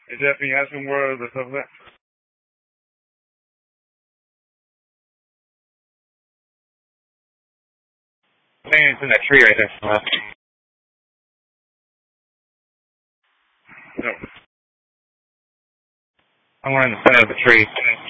Is that me asking where the stuff at? I think it's in that tree right there. No. I'm in the center of the tree.